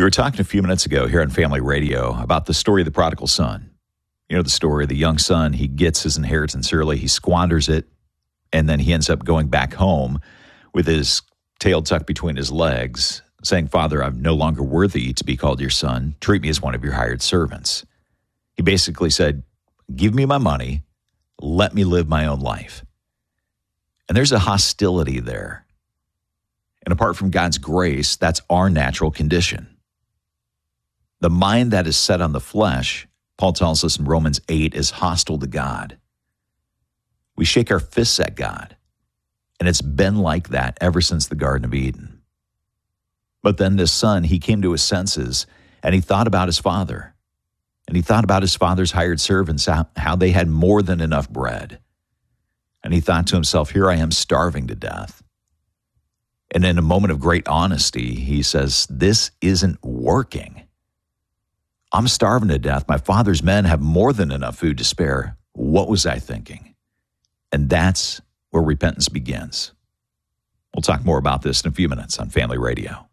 We were talking a few minutes ago here on Family Radio about the story of the prodigal son. You know the story, the young son, he gets his inheritance early, he squanders it, and then he ends up going back home with his tail tucked between his legs, saying, "Father, I'm no longer worthy to be called your son. Treat me as one of your hired servants." He basically said, "Give me my money, let me live my own life." And there's a hostility there. And apart from God's grace, that's our natural condition. The mind that is set on the flesh, Paul tells us in Romans 8, is hostile to God. We shake our fists at God, and it's been like that ever since the Garden of Eden. But then this son, he came to his senses, and he thought about his father. And he thought about his father's hired servants, how they had more than enough bread. And he thought to himself, here I am starving to death. And in a moment of great honesty, he says, this isn't working. I'm starving to death. My father's men have more than enough food to spare. What was I thinking? And that's where repentance begins. We'll talk more about this in a few minutes on Family Radio.